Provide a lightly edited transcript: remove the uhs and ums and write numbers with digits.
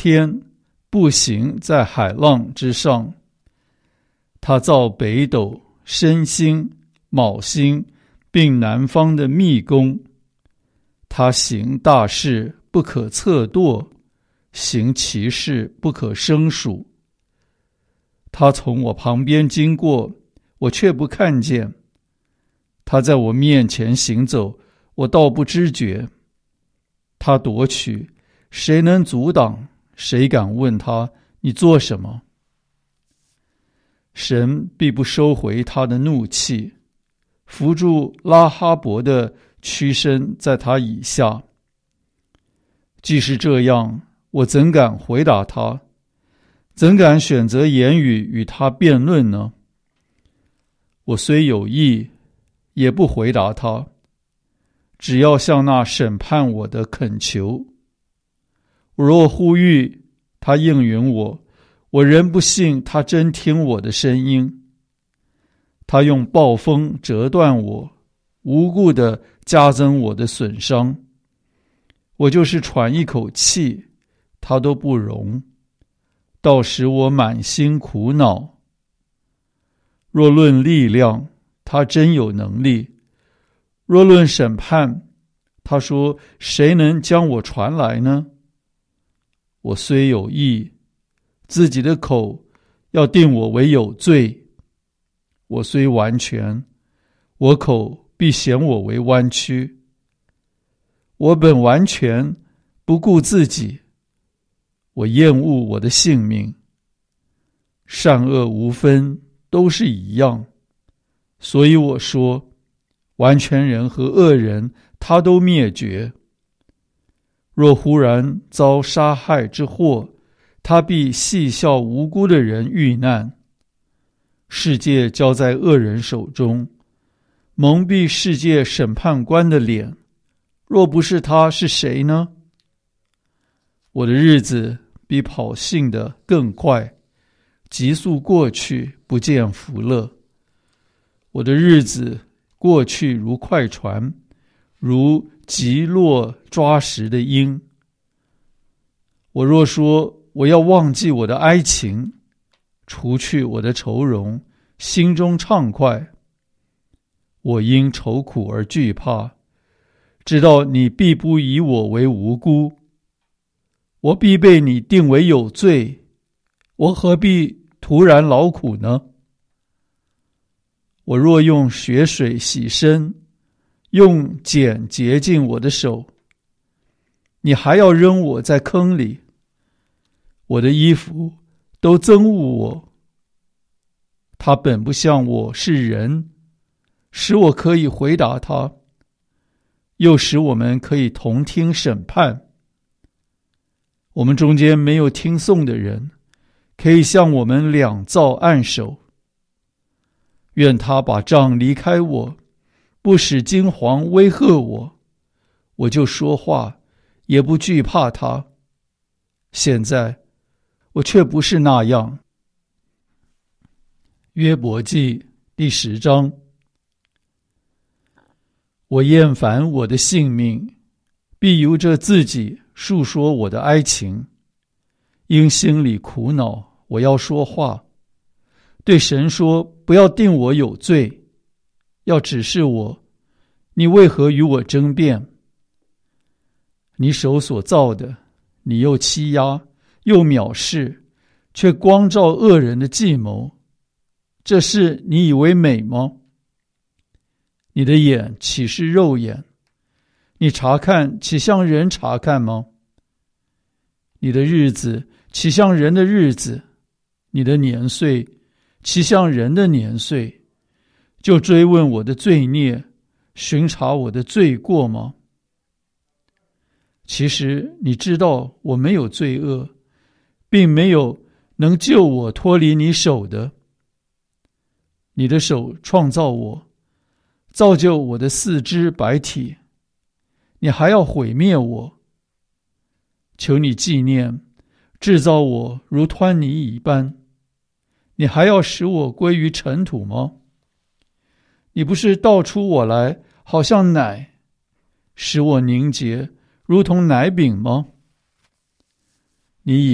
天，步行在海浪之上。他造北斗、申星、昴星，并南方的密宫。他行大事不可测度，行其事不可胜数。他从我旁边经过，我却不看见；他在我面前行走，我倒不知觉。他夺取，谁能阻挡？谁敢问他，你做什么？神必不收回他的怒气，扶住拉哈伯的屈身在他以下。既是这样，我怎敢回答他？怎敢选择言语与他辩论呢？我虽有意，也不回答他，只要向那审判我的恳求。我若呼吁，他应允我，我仍不信他真听我的声音。他用暴风折断我，无故地加增我的损伤。我就是喘一口气，他都不容，倒使我满心苦恼。若论力量，他真有能力；若论审判，他说谁能将我传来呢？我虽有意，自己的口要定我为有罪；我虽完全，我口必显我为弯曲。我本完全，不顾自己，我厌恶我的性命。善恶无分，都是一样，所以我说，完全人和恶人，他都灭绝。若忽然遭杀害之祸，他必戏笑无辜的人遇难。世界交在恶人手中，蒙蔽世界审判官的脸，若不是他，是谁呢？我的日子比跑信的更快，急速过去，不见福乐。我的日子过去如快船，如急落抓石的鹰。我若说我要忘记我的哀情，除去我的愁容，心中畅快。我因愁苦而惧怕，知道你必不以我为无辜。我必被你定为有罪，我何必突然劳苦呢？我若用血水洗身，用碱洁净我的手，你还要扔我在坑里。我的衣服都憎恶我。他本不像我是人，使我可以回答他，又使我们可以同听审判。我们中间没有听讼的人，可以向我们两造按手。愿他把杖离开我，不使惊惶威吓我，我就说话，也不惧怕他。现在我却不是那样。约伯记第10章。我厌烦我的性命，必由着自己述说我的哀情。因心里苦恼，我要说话，对神说，不要定我有罪，要指示我，你为何与我争辩？你手所造的，你又欺压，又藐视，却光照恶人的计谋，这事你以为美吗？你的眼岂是肉眼？你查看岂像人查看吗？你的日子岂像人的日子？你的年岁岂像人的年岁？就追问我的罪孽，巡查我的罪过吗？其实你知道我没有罪恶，并没有能救我脱离你手的。你的手创造我，造就我的四肢百体，你还要毁灭我。求你纪念，制造我如湍泥一般，你还要使我归于尘土吗？你不是倒出我来，好像奶，使我凝结，如同奶饼吗？你以